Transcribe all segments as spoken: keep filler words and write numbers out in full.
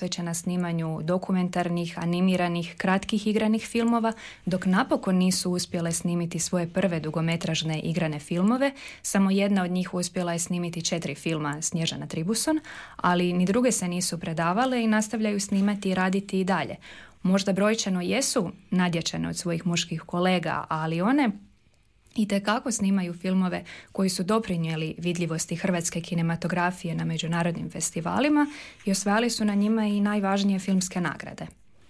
posvećena snimanju dokumentarnih, animiranih, kratkih igranih filmova, dok napokon nisu uspjele snimiti svoje prve dugometražne igrane filmove. Samo jedna od njih uspjela je snimiti četiri filma Snježana Tribuson, ali ni druge se nisu predavale i nastavljaju snimati i raditi i dalje. Možda brojčano jesu nadjačane od svojih muških kolega, ali one itekako snimaju filmove koji su doprinijeli vidljivosti hrvatske kinematografije na međunarodnim festivalima i osvajali su na njima i najvažnije filmske nagrade.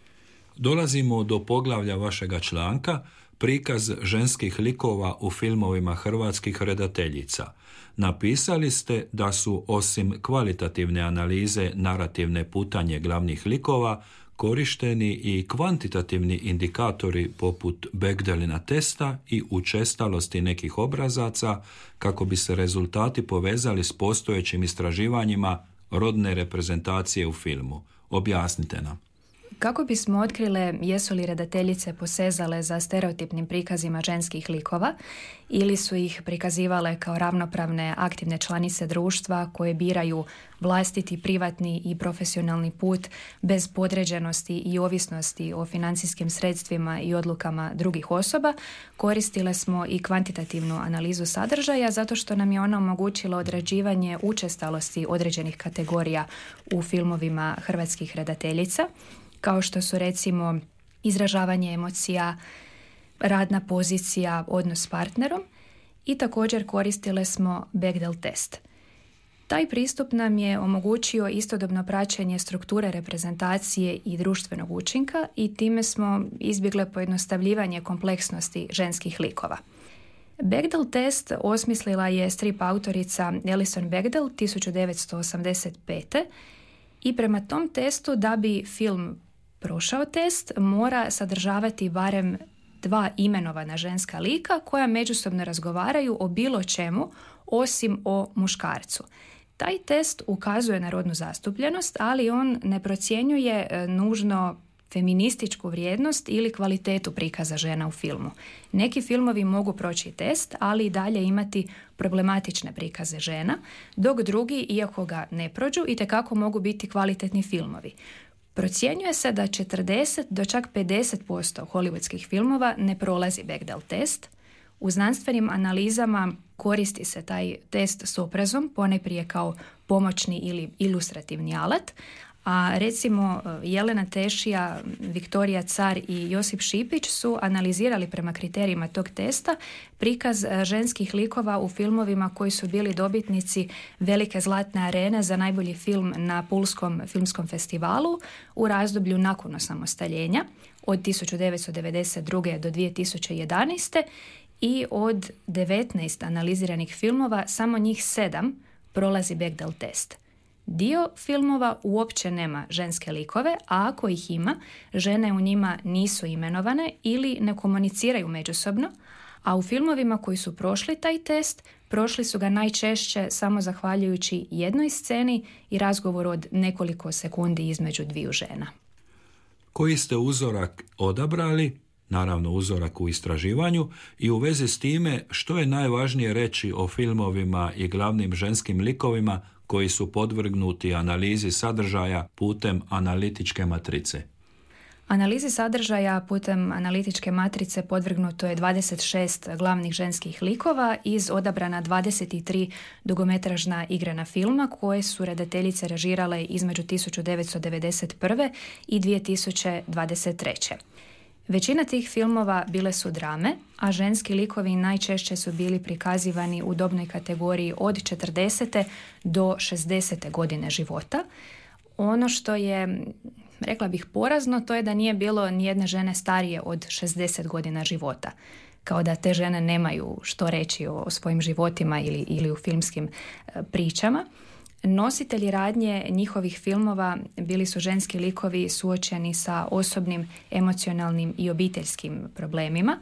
Dolazimo do poglavlja vašega članka, prikaz ženskih likova u filmovima hrvatskih redateljica. Napisali ste da su osim kvalitativne analize narativne putanje glavnih likova korišteni i kvantitativni indikatori poput Bechdellina testa i učestalosti nekih obrazaca kako bi se rezultati povezali s postojećim istraživanjima rodne reprezentacije u filmu. Objasnite nam. Kako bismo otkrile jesu li redateljice posezale za stereotipnim prikazima ženskih likova ili su ih prikazivale kao ravnopravne aktivne članice društva koje biraju vlastiti privatni i profesionalni put bez podređenosti i ovisnosti o financijskim sredstvima i odlukama drugih osoba, koristile smo i kvantitativnu analizu sadržaja zato što nam je ona omogućila određivanje učestalosti određenih kategorija u filmovima hrvatskih redateljica, kao što su recimo izražavanje emocija, radna pozicija, odnos s partnerom, i također koristile smo Bechdel test. Taj pristup nam je omogućio istodobno praćenje strukture reprezentacije i društvenog učinka i time smo izbjegle pojednostavljivanje kompleksnosti ženskih likova. Bechdel test osmislila je strip autorica Alison Bechdel tisuću devetsto osamdeset pete i prema tom testu da bi film prošao test mora sadržavati barem dva imenovana ženska lika koja međusobno razgovaraju o bilo čemu osim o muškarcu. Taj test ukazuje na rodnu zastupljenost, ali on ne procjenjuje nužno feminističku vrijednost ili kvalitetu prikaza žena u filmu. Neki filmovi mogu proći test, ali i dalje imati problematične prikaze žena, dok drugi, iako ga ne prođu, itekako mogu biti kvalitetni filmovi. Procjenjuje se da četrdeset do čak pedeset posto hollywoodskih filmova ne prolazi Bechdel test. U znanstvenim analizama koristi se taj test s oprezom, ponajprije kao pomoćni ili ilustrativni alat, a recimo Jelena Tešija, Viktorija Car i Josip Šipić su analizirali prema kriterijima tog testa prikaz ženskih likova u filmovima koji su bili dobitnici Velike zlatne arene za najbolji film na Pulskom filmskom festivalu u razdoblju nakon osamostaljenja od tisuću devetsto devedeset druge do dvije tisuće jedanaeste i od devetnaest analiziranih filmova samo njih sedam prolazi Bechdel test. Dio filmova uopće nema ženske likove, a ako ih ima, žene u njima nisu imenovane ili ne komuniciraju međusobno, a u filmovima koji su prošli taj test, prošli su ga najčešće samo zahvaljujući jednoj sceni i razgovoru od nekoliko sekundi između dviju žena. Koji ste uzorak odabrali, naravno uzorak u istraživanju, i u vezi s time što je najvažnije reći o filmovima i glavnim ženskim likovima koji su podvrgnuti analizi sadržaja putem analitičke matrice? Analizi sadržaja putem analitičke matrice podvrgnuto je dvadeset šest glavnih ženskih likova iz odabrana dvadeset tri dugometražna igrana filma koje su redateljice režirale između tisuću devetsto devedeset prve i dvije tisuće dvadeset treće. Većina tih filmova bile su drame, a ženski likovi najčešće su bili prikazivani u dobnoj kategoriji od četrdesete do šezdesete godine života. Ono što je, rekla bih, porazno, to je da nije bilo nijedne žene starije od šezdeset godina života. Kao da te žene nemaju što reći o svojim životima ili, ili u filmskim pričama. Nositelji radnje njihovih filmova bili su ženski likovi suočeni sa osobnim, emocionalnim i obiteljskim problemima.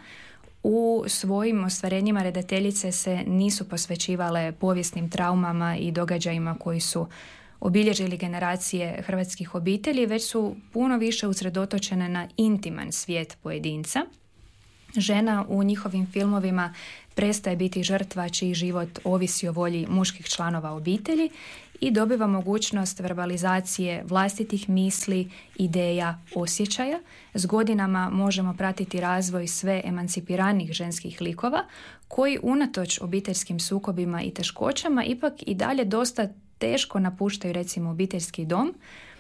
U svojim ostvarenjima redateljice se nisu posvećivale povijesnim traumama i događajima koji su obilježili generacije hrvatskih obitelji, već su puno više usredotočene na intiman svijet pojedinca. Žena u njihovim filmovima prestaje biti žrtva čiji život ovisi o volji muških članova obitelji i dobiva mogućnost verbalizacije vlastitih misli, ideja, osjećaja. S godinama možemo pratiti razvoj sve emancipiranijih ženskih likova koji unatoč obiteljskim sukobima i teškoćama ipak i dalje dosta teško napuštaju recimo obiteljski dom,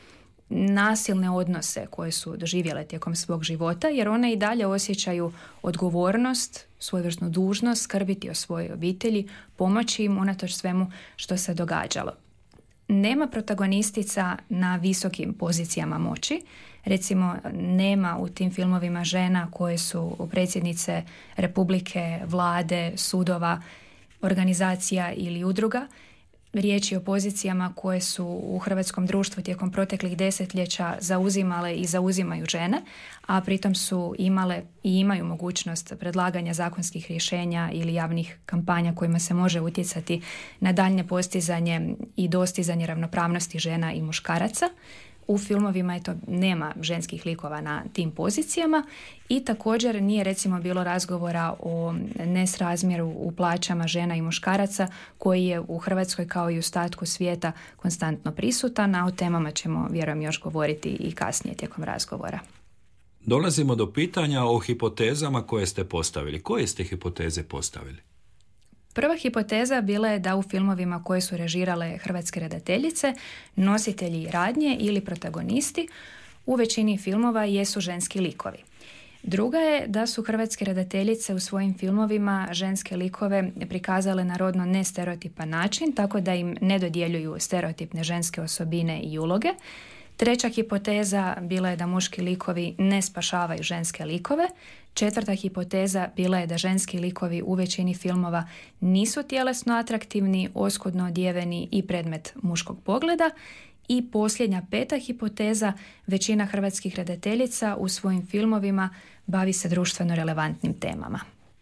nasilne odnose koje su doživjele tijekom svog života, jer one i dalje osjećaju odgovornost, svojevrsnu dužnost skrbiti o svojoj obitelji, pomoći im unatoč svemu što se događalo. Nema protagonistica na visokim pozicijama moći. Recimo, nema u tim filmovima žena koje su predsjednice republike, vlade, sudova, organizacija ili udruga. Riječ je o pozicijama koje su u hrvatskom društvu tijekom proteklih desetljeća zauzimale i zauzimaju žene, a pritom su imale i imaju mogućnost predlaganja zakonskih rješenja ili javnih kampanja kojima se može utjecati na daljnje postizanje i dostizanje ravnopravnosti žena i muškaraca. U filmovima eto, nema ženskih likova na tim pozicijama i također nije recimo bilo razgovora o nesrazmjeru u plaćama žena i muškaraca koji je u Hrvatskoj kao i u ostatku svijeta konstantno prisutan, a o temama ćemo vjerujem još govoriti i kasnije tijekom razgovora. Dolazimo do pitanja o hipotezama koje ste postavili. Koje ste hipoteze postavili? Prva hipoteza bila je da u filmovima koje su režirale hrvatske redateljice, nositelji radnje ili protagonisti u većini filmova jesu ženski likovi. Druga je da su hrvatske redateljice u svojim filmovima ženske likove prikazale na rodno nestereotipan način, tako da im ne dodjeljuju stereotipne ženske osobine i uloge. Treća hipoteza bila je da muški likovi ne spašavaju ženske likove. Četvrta hipoteza bila je da ženski likovi u većini filmova nisu tjelesno atraktivni, oskudno odjeveni i predmet muškog pogleda. I posljednja peta hipoteza, većina hrvatskih redateljica u svojim filmovima bavi se društveno relevantnim temama.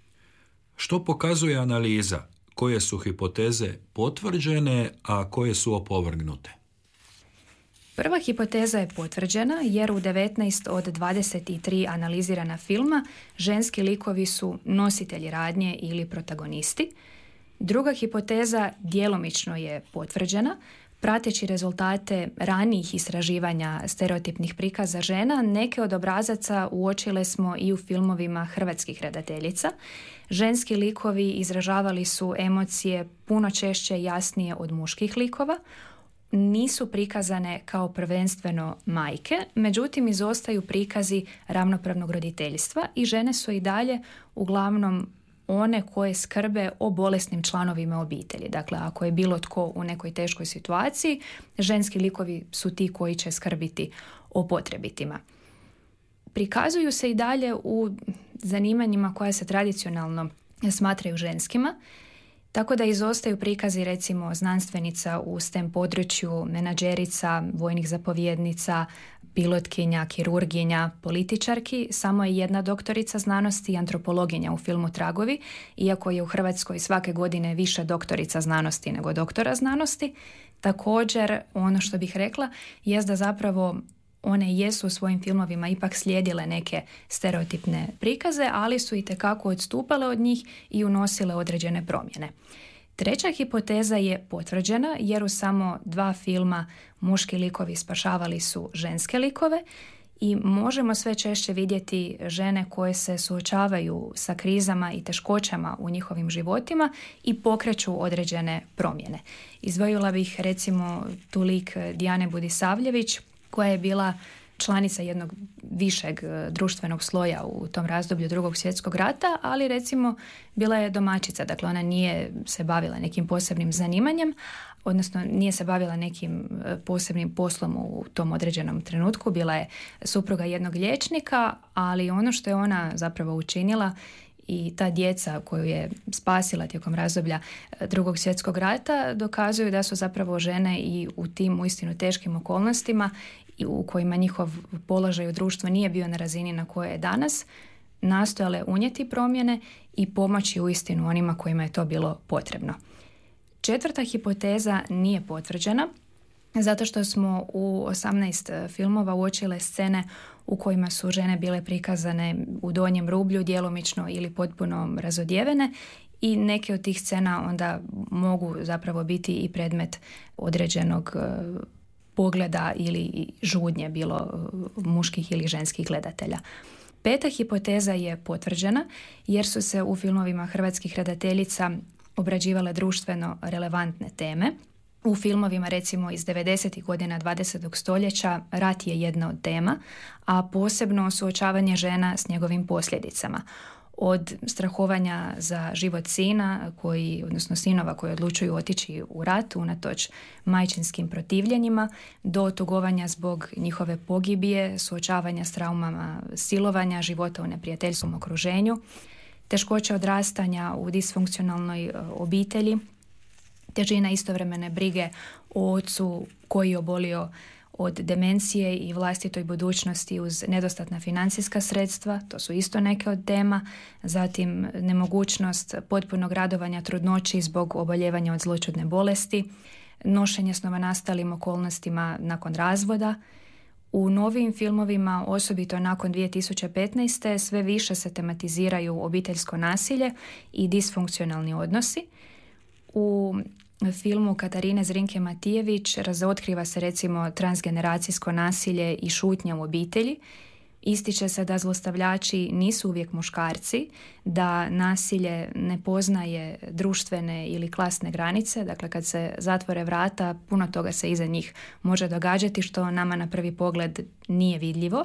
Što pokazuje analiza? Koje su hipoteze potvrđene, a koje su opovrgnute? Prva hipoteza je potvrđena jer u devetnaest od dvadeset tri analizirana filma ženski likovi su nositelji radnje ili protagonisti. Druga hipoteza djelomično je potvrđena. Prateći rezultate ranijih istraživanja stereotipnih prikaza žena, neke od obrazaca uočile smo i u filmovima hrvatskih redateljica. Ženski likovi izražavali su emocije puno češće i jasnije od muških likova. Nisu prikazane kao prvenstveno majke, međutim izostaju prikazi ravnopravnog roditeljstva i žene su i dalje uglavnom one koje skrbe o bolesnim članovima obitelji. Dakle, ako je bilo tko u nekoj teškoj situaciji, ženski likovi su ti koji će skrbiti o potrebitima. Prikazuju se i dalje u zanimanjima koja se tradicionalno smatraju ženskima, tako da izostaju prikazi recimo znanstvenica u STEM području, menadžerica, vojnih zapovjednica, pilotkinja, kirurginja, političarki. Samo je jedna doktorica znanosti i antropologinja u filmu Tragovi, iako je u Hrvatskoj svake godine više doktorica znanosti nego doktora znanosti. Također, ono što bih rekla, jest da zapravo one jesu u svojim filmovima ipak slijedile neke stereotipne prikaze, ali su itekako odstupale od njih i unosile određene promjene. Treća hipoteza je potvrđena jer u samo dva filma muški likovi spašavali su ženske likove i možemo sve češće vidjeti žene koje se suočavaju sa krizama i teškoćama u njihovim životima i pokreću određene promjene. Izdvojila bih recimo tu lik Dijane Budisavljević, koja je bila članica jednog višeg društvenog sloja u tom razdoblju Drugog svjetskog rata, ali recimo bila je domaćica, dakle ona nije se bavila nekim posebnim zanimanjem, odnosno nije se bavila nekim posebnim poslom u tom određenom trenutku, bila je supruga jednog liječnika, ali ono što je ona zapravo učinila i ta djeca koju je spasila tijekom razdoblja Drugog svjetskog rata dokazuju da su zapravo žene i u tim uistinu teškim okolnostima i u kojima njihov položaj u društvu nije bio na razini na kojoj je danas, nastojale unijeti promjene i pomoći uistinu onima kojima je to bilo potrebno. Četvrta hipoteza nije potvrđena zato što smo u osamnaest filmova uočile scene u kojima su žene bile prikazane u donjem rublju, djelomično ili potpuno razodjevene, i neke od tih scena onda mogu zapravo biti i predmet određenog pogleda ili žudnje, bilo muških ili ženskih gledatelja. Peta hipoteza je potvrđena jer su se u filmovima hrvatskih redateljica obrađivale društveno relevantne teme. U filmovima recimo iz devedesetih godina dvadesetog stoljeća rat je jedna od tema, a posebno suočavanje žena s njegovim posljedicama. Od strahovanja za život sina, koji, odnosno sinova koji odlučuju otići u rat unatoč majčinskim protivljenjima, do tugovanja zbog njihove pogibije, suočavanja s traumama silovanja, života u neprijateljskom okruženju, teškoće odrastanja u disfunkcionalnoj obitelji, težina istovremene brige o ocu koji je obolio od demencije i vlastitoj budućnosti uz nedostatna financijska sredstva, to su isto neke od tema, zatim nemogućnost potpunog radovanja trudnoći zbog oboljevanja od zloćudne bolesti, nošenje s novonastalim okolnostima nakon razvoda. U novim filmovima, osobito nakon dvije tisuće petnaeste. sve više se tematiziraju obiteljsko nasilje i disfunkcionalni odnosi. U filmu Katarine Zrinke-Matijević razotkriva se recimo transgeneracijsko nasilje i šutnja u obitelji. Ističe se da zlostavljači nisu uvijek muškarci, da nasilje ne poznaje društvene ili klasne granice, dakle kad se zatvore vrata, puno toga se iza njih može događati što nama na prvi pogled nije vidljivo.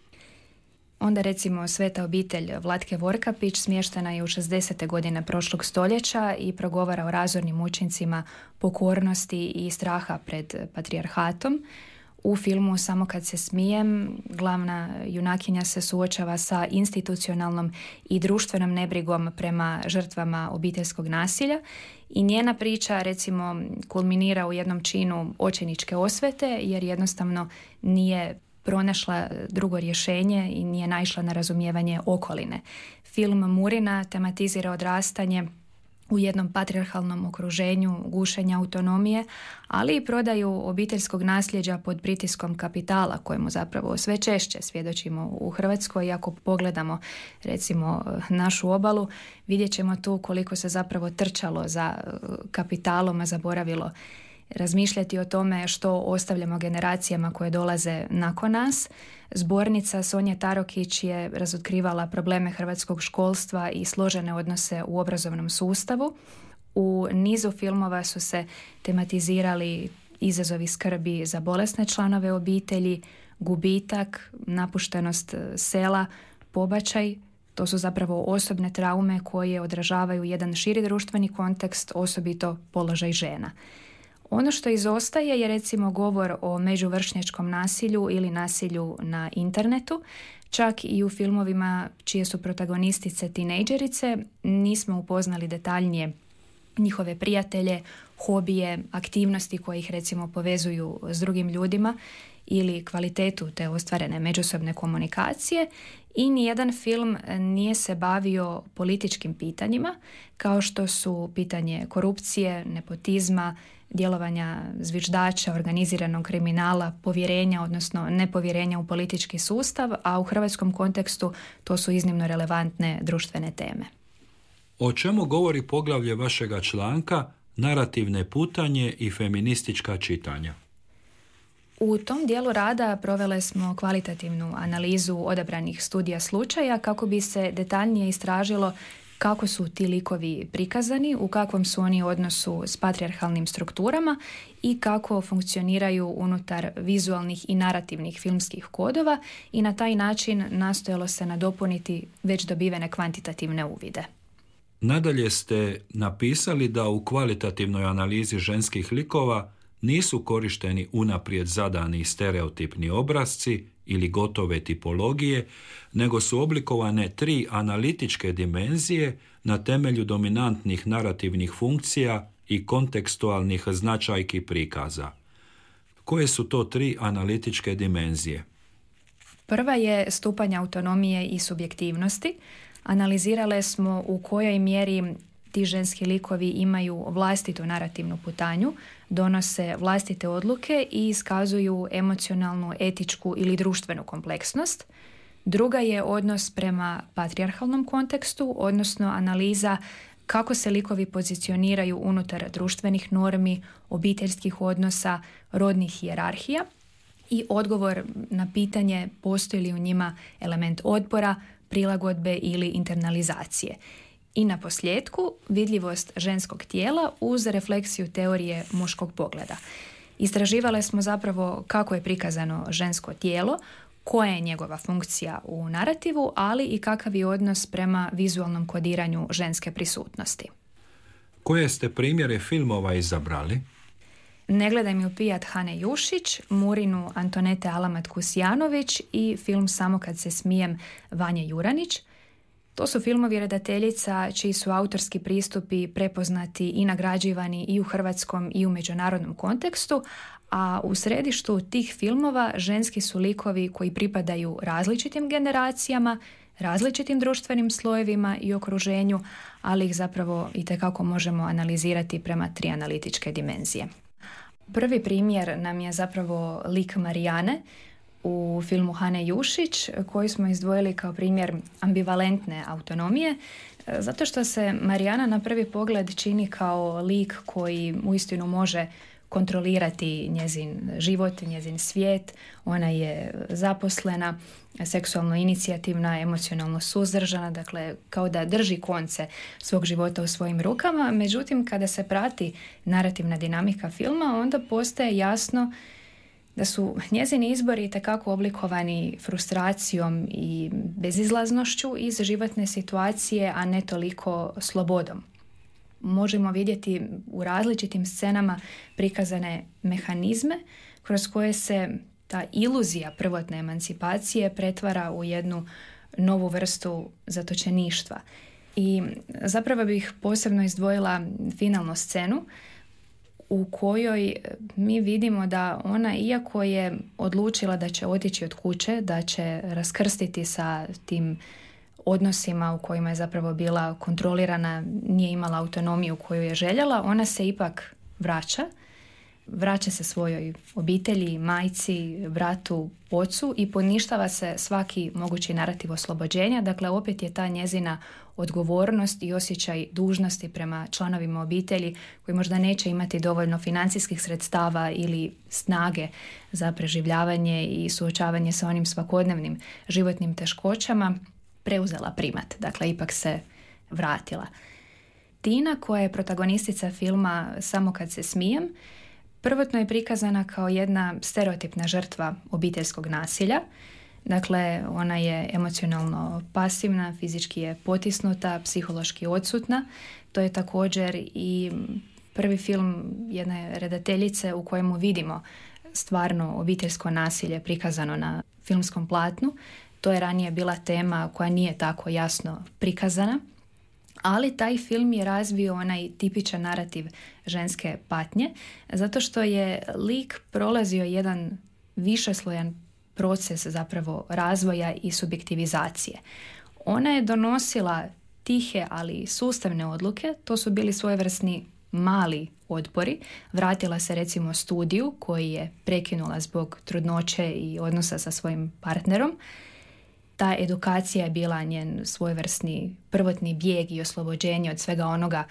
Onda recimo Sveta obitelj Vlatke Vorkapić smještena je u šezdesete godine prošlog stoljeća i progovara o razornim učincima pokornosti i straha pred patrijarhatom. U filmu Samo kad se smijem glavna junakinja se suočava sa institucionalnom i društvenom nebrigom prema žrtvama obiteljskog nasilja i njena priča recimo kulminira u jednom činu očajničke osvete jer jednostavno nije pronašla drugo rješenje i nije naišla na razumijevanje okoline. Film Murina tematizira odrastanje u jednom patrijarhalnom okruženju, gušenja autonomije, ali i prodaju obiteljskog nasljeđa pod pritiskom kapitala, kojemu zapravo sve češće svjedočimo u Hrvatskoj. Ako pogledamo recimo našu obalu, vidjet ćemo tu koliko se zapravo trčalo za kapitalom, a zaboravilo razmišljati o tome što ostavljamo generacijama koje dolaze nakon nas. Zbornica Sonje Tarokić je razotkrivala probleme hrvatskog školstva i složene odnose u obrazovnom sustavu. U nizu filmova su se tematizirali izazovi skrbi za bolesne članove obitelji, gubitak, napuštenost sela, pobačaj. To su zapravo osobne traume koje odražavaju jedan širi društveni kontekst, osobito položaj žena. Ono što izostaje je recimo govor o međuvršnjačkom nasilju ili nasilju na internetu. Čak i u filmovima čije su protagonistice tinejdžerice nismo upoznali detaljnije njihove prijatelje, hobije, aktivnosti koje ih recimo povezuju s drugim ljudima ili kvalitetu te ostvarene međusobne komunikacije i nijedan film nije se bavio političkim pitanjima kao što su pitanje korupcije, nepotizma, djelovanja zviždača, organiziranog kriminala, povjerenja, odnosno nepovjerenja u politički sustav, a u hrvatskom kontekstu to su iznimno relevantne društvene teme. O čemu govori poglavlje vašega članka Narativne putanje i feministička čitanja? U tom dijelu rada provele smo kvalitativnu analizu odabranih studija slučaja kako bi se detaljnije istražilo kako su ti likovi prikazani, u kakvom su oni odnosu s patrijarhalnim strukturama i kako funkcioniraju unutar vizualnih i narativnih filmskih kodova i na taj način nastojalo se nadopuniti već dobivene kvantitativne uvide. Nadalje ste napisali da u kvalitativnoj analizi ženskih likova nisu korišteni unaprijed zadani stereotipni obrasci ili gotove tipologije, nego su oblikovane tri analitičke dimenzije na temelju dominantnih narativnih funkcija i kontekstualnih značajki prikaza. Koje su to tri analitičke dimenzije? Prva je stupanj autonomije i subjektivnosti. Analizirale smo u kojoj mjeri ti ženski likovi imaju vlastitu narativnu putanju, donose vlastite odluke i iskazuju emocionalnu, etičku ili društvenu kompleksnost. Druga je odnos prema patrijarhalnom kontekstu, odnosno analiza kako se likovi pozicioniraju unutar društvenih normi, obiteljskih odnosa, rodnih hijerarhija i odgovor na pitanje postoji li u njima element otpora, prilagodbe ili internalizacije. I na posljedku vidljivost ženskog tijela uz refleksiju teorije muškog pogleda. Istraživale smo zapravo kako je prikazano žensko tijelo, koja je njegova funkcija u narativu, ali i kakav je odnos prema vizualnom kodiranju ženske prisutnosti. Koje ste primjere filmova izabrali? Ne gledaj mi u pijat Hane Jušić, Murinu Antonete Alamat-Kusjanović i film Samo kad se smijem Vanje Juranić. To su filmovi redateljica čiji su autorski pristupi prepoznati i nagrađivani i u hrvatskom i u međunarodnom kontekstu, a u središtu tih filmova ženski su likovi koji pripadaju različitim generacijama, različitim društvenim slojevima i okruženju, ali ih zapravo itekako možemo analizirati prema tri analitičke dimenzije. Prvi primjer nam je zapravo lik Marijane u filmu Hane Jušić, koji smo izdvojili kao primjer ambivalentne autonomije, zato što se Marijana na prvi pogled čini kao lik koji uistinu može kontrolirati njezin život, njezin svijet. Ona je zaposlena, seksualno inicijativna, emocionalno suzdržana, dakle kao da drži konce svog života u svojim rukama. Međutim, kada se prati narativna dinamika filma, onda postaje jasno da su njezini izbori itekako oblikovani frustracijom i bezizlaznošću iz životne situacije, a ne toliko slobodom. Možemo vidjeti u različitim scenama prikazane mehanizme kroz koje se ta iluzija prvotne emancipacije pretvara u jednu novu vrstu zatočeništva. I zapravo bih posebno izdvojila finalnu scenu u kojoj mi vidimo da ona, iako je odlučila da će otići od kuće, da će raskrstiti sa tim odnosima u kojima je zapravo bila kontrolirana, nije imala autonomiju koju je željela, ona se ipak vraća. Vraća se svojoj obitelji, majci, bratu, ocu i poništava se svaki mogući narativ oslobođenja. Dakle, opet je ta njezina odgovornost i osjećaj dužnosti prema članovima obitelji koji možda neće imati dovoljno financijskih sredstava ili snage za preživljavanje i suočavanje sa onim svakodnevnim životnim teškoćama, preuzela primat. Dakle, ipak se vratila. Tina, koja je protagonistica filma Samo kad se smijem, prvotno je prikazana kao jedna stereotipna žrtva obiteljskog nasilja. Dakle, ona je emocionalno pasivna, fizički je potisnuta, psihološki odsutna. To je također i prvi film jedne redateljice u kojemu vidimo stvarno obiteljsko nasilje prikazano na filmskom platnu. To je ranije bila tema koja nije tako jasno prikazana, ali taj film je razvio onaj tipičan narativ ženske patnje, zato što je lik prolazio jedan višeslojan proces zapravo razvoja i subjektivizacije. Ona je donosila tihe, ali sustavne odluke, to su bili svojevrsni mali otpori. Vratila se recimo studiju koji je prekinula zbog trudnoće i odnosa sa svojim partnerom. Ta edukacija je bila njen svojevrsni prvotni bijeg i oslobođenje od svega onoga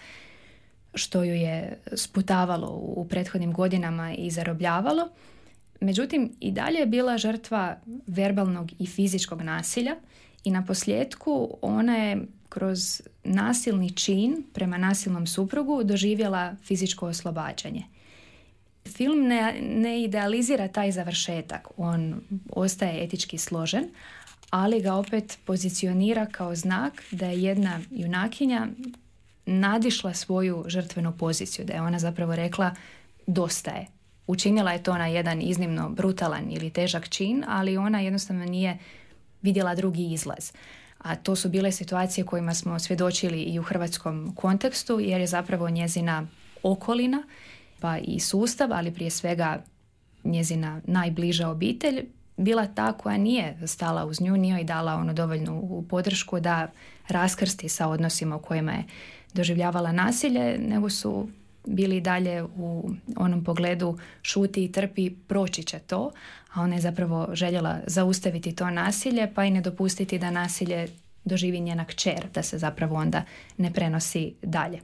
što ju je sputavalo u prethodnim godinama i zarobljavalo. Međutim, i dalje je bila žrtva verbalnog i fizičkog nasilja i na posljedku ona je kroz nasilni čin prema nasilnom suprugu doživjela fizičko oslobađanje. Film ne, ne idealizira taj završetak, on ostaje etički složen, ali ga opet pozicionira kao znak da je jedna junakinja nadišla svoju žrtvenu poziciju, da je ona zapravo rekla dosta je. Učinila je to na jedan iznimno brutalan ili težak čin, ali ona jednostavno nije vidjela drugi izlaz. A to su bile situacije kojima smo svjedočili i u hrvatskom kontekstu, jer je zapravo njezina okolina, pa i sustav, ali prije svega njezina najbliža obitelj, bila ta koja nije stala uz nju, nije joj dala ono dovoljnu podršku da raskrsti sa odnosima u kojima je doživljavala nasilje, nego su bili dalje u onom pogledu šuti i trpi, proći će to, a ona je zapravo željela zaustaviti to nasilje, pa i ne dopustiti da nasilje doživi njena kćer, da se zapravo onda ne prenosi dalje.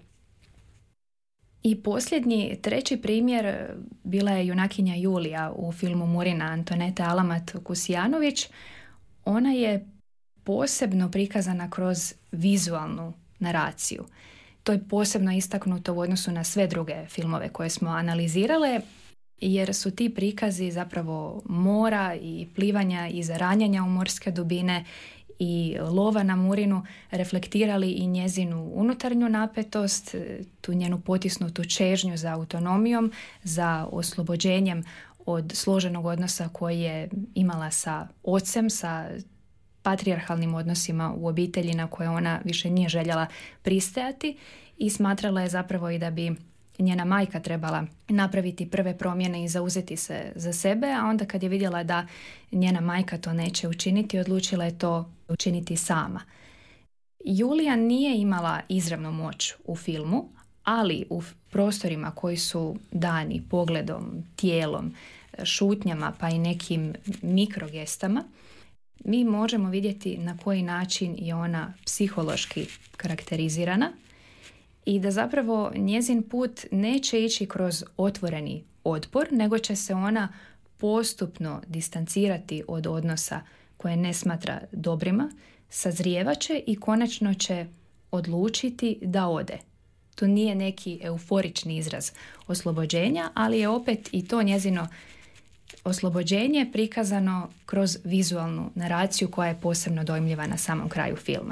I posljednji, treći primjer bila je junakinja Julija u filmu Murina Antonete Alamat-Kusijanović. Ona je posebno prikazana kroz vizualnu naraciju. To je posebno istaknuto u odnosu na sve druge filmove koje smo analizirale, jer su ti prikazi zapravo mora i plivanja i zaranjanja u morske dubine i lova na Murinu reflektirali i njezinu unutarnju napetost, tu njenu potisnutu čežnju za autonomijom, za oslobođenjem od složenog odnosa koji je imala sa ocem, sa patrijarhalnim odnosima u obitelji na koje ona više nije željela pristajati, i smatrala je zapravo i da bi njena majka trebala napraviti prve promjene i zauzeti se za sebe, a onda kad je vidjela da njena majka to neće učiniti, odlučila je to učiniti sama. Julija nije imala izravnu moć u filmu, ali u prostorima koji su dani pogledom, tijelom, šutnjama pa i nekim mikrogestama, mi možemo vidjeti na koji način je ona psihološki karakterizirana i da zapravo njezin put neće ići kroz otvoreni otpor, nego će se ona postupno distancirati od odnosa koje ne smatra dobrima, sazrijevaće i konačno će odlučiti da ode. To nije neki euforični izraz oslobođenja, ali je opet i to njezino oslobođenje prikazano kroz vizualnu naraciju koja je posebno dojmljiva na samom kraju filma.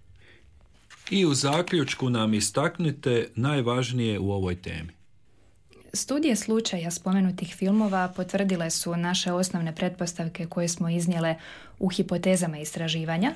I u zaključku nam istaknite najvažnije u ovoj temi. Studije slučaja spomenutih filmova potvrdile su naše osnovne pretpostavke koje smo iznijele u hipotezama istraživanja.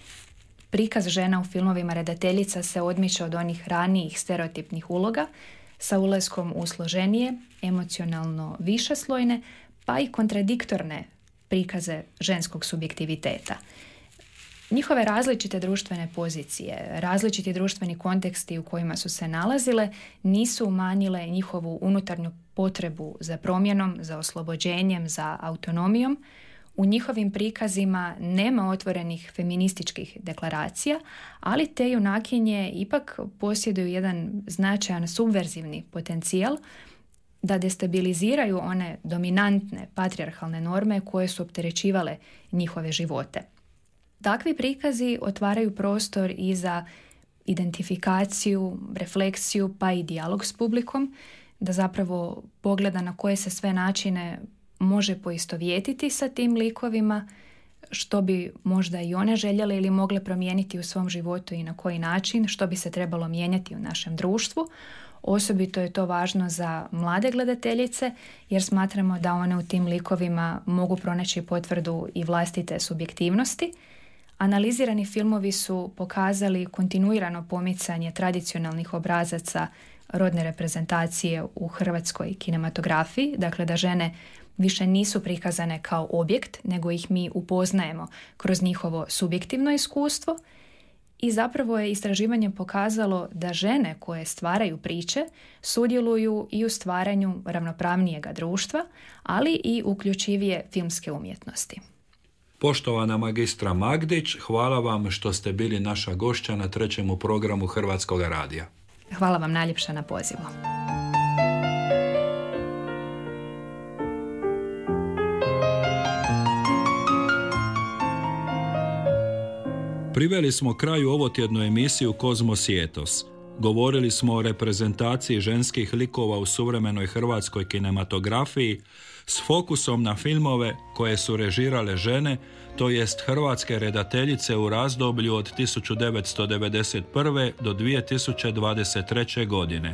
Prikaz žena u filmovima redateljica se odmiče od onih ranijih stereotipnih uloga sa ulaskom u složenije, emocionalno višeslojne, pa i kontradiktorne prikaze ženskog subjektiviteta. Njihove različite društvene pozicije, različiti društveni konteksti u kojima su se nalazile nisu umanjile njihovu unutarnju potrebu za promjenom, za oslobođenjem, za autonomijom. U njihovim prikazima nema otvorenih feminističkih deklaracija, ali te junakinje ipak posjeduju jedan značajan subverzivni potencijal da destabiliziraju one dominantne patrijarhalne norme koje su opterećivale njihove živote. Takvi prikazi otvaraju prostor i za identifikaciju, refleksiju pa i dijalog s publikom, da zapravo pogleda na koje se sve načine može poistovjetiti sa tim likovima, što bi možda i one željele ili mogle promijeniti u svom životu i na koji način, što bi se trebalo mijenjati u našem društvu. Osobito je to važno za mlade gledateljice jer smatramo da one u tim likovima mogu pronaći potvrdu i vlastite subjektivnosti. Analizirani filmovi su pokazali kontinuirano pomicanje tradicionalnih obrazaca rodne reprezentacije u hrvatskoj kinematografiji, dakle da žene više nisu prikazane kao objekt, nego ih mi upoznajemo kroz njihovo subjektivno iskustvo. I zapravo je istraživanje pokazalo da žene koje stvaraju priče sudjeluju i u stvaranju ravnopravnijega društva, ali i uključivije filmske umjetnosti. Poštovana magistra Magdić, hvala vam što ste bili naša gošća na trećemu programu Hrvatskog radija. Hvala vam najljepša na pozivu. Priveli smo kraju ovotjednu emisiju Kozmos i etos. Govorili smo o reprezentaciji ženskih likova u suvremenoj hrvatskoj kinematografiji s fokusom na filmove koje su režirale žene, to jest hrvatske redateljice u razdoblju od tisuću devetsto devedeset prve do dvije tisuće dvadeset treće. godine.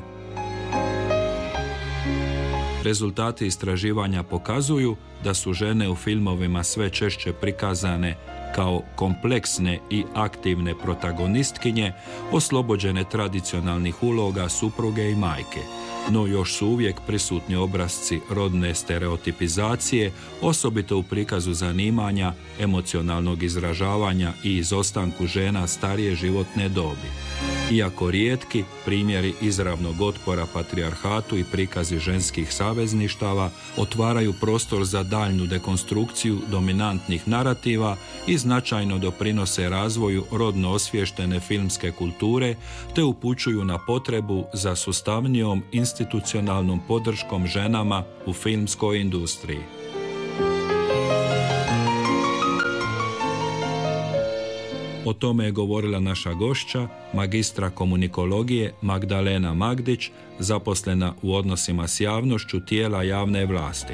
Rezultati istraživanja pokazuju da su žene u filmovima sve češće prikazane kao kompleksne i aktivne protagonistkinje, oslobođene tradicionalnih uloga supruge i majke. no još su uvijek prisutni obrasci rodne stereotipizacije, osobito u prikazu zanimanja, emocionalnog izražavanja i izostanku žena starije životne dobi. Iako rijetki, primjeri izravnog otpora patrijarhatu i prikazi ženskih savezništava otvaraju prostor za daljnju dekonstrukciju dominantnih narativa i značajno doprinose razvoju rodno osviještene filmske kulture te upućuju na potrebu za sustavnijom institucionalnom podrškom ženama u filmskoj industriji. O tome je govorila naša gošća, magistra komunikologije Magdalena Magdić, zaposlena u odnosima s javnošću tijela javne vlasti.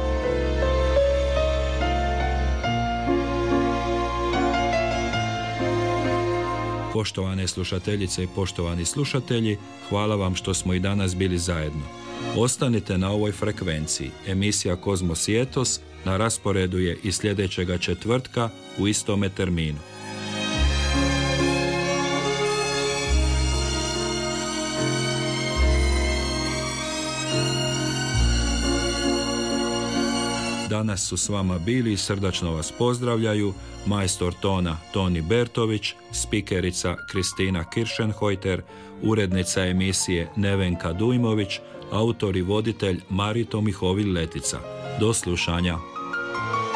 Poštovane slušateljice i poštovani slušatelji, hvala vam što smo i danas bili zajedno. Ostanite na ovoj frekvenciji. Emisija Kozmos i Etos na rasporedu je i sljedećega četvrtka u istome terminu. Danas su s vama bili i srdačno vas pozdravljaju majstor tona Toni Bertović, spikerica Kristina Kiršenhojter, urednica emisije Nevenka Dujmović, autor i voditelj Marito Mihovil Letica. Do slušanja.